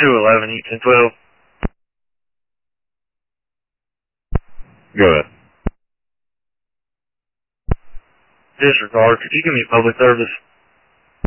211, East 12. Go ahead. Disregard, could you give me public service?